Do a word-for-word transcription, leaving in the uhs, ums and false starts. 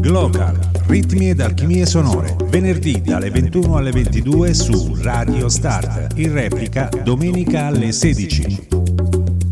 Glocal, ritmi ed alchimie sonore, venerdì dalle ventuno alle ventidue su Radio Start, in replica domenica alle sedici.